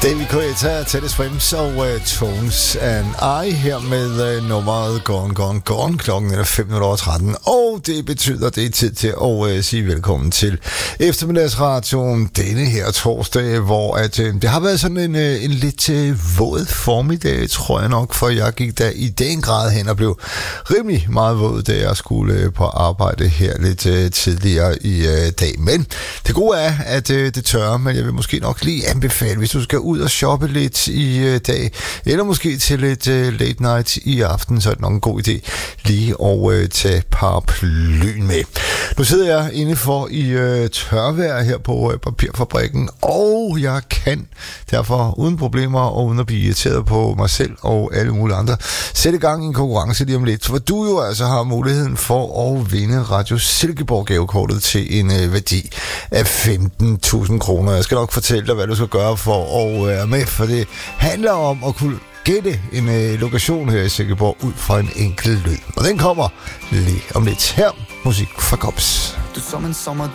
David Guetta, Teddy Swims og Tones and I her med nummeret Gone. Klokken er 5:13, og det betyder, at det er tid til at sige velkommen til eftermiddagsradioen denne her torsdag, hvor det har været sådan en lidt våd formiddag, tror jeg nok, for jeg gik da i den grad hen og blev rimelig meget våd, da jeg skulle på arbejde her lidt tidligere i dag. Men det gode er, at det tørrer, men jeg vil måske nok lige anbefale, hvis du skal ud og shoppe lidt i dag, eller måske til lidt late night i aften, så er det nok en god idé lige at tage paraplyen med. Nu sidder jeg inde for i tørvejr her på Papirfabrikken, og jeg kan derfor uden problemer og uden at blive irriteret på mig selv og alle mulige andre sætte i gang i en konkurrence lige om lidt, for du jo altså har muligheden for at vinde Radio Silkeborg gavekortet til en værdi af 15.000 kroner. Jeg skal nok fortælle dig, hvad du skal gøre for at være med, for det handler om at kunne gætte en lokation her i Silkeborg ud fra en enkelt lyd. Og den kommer lige om lidt her. Musik fra Kops. Du som en sommer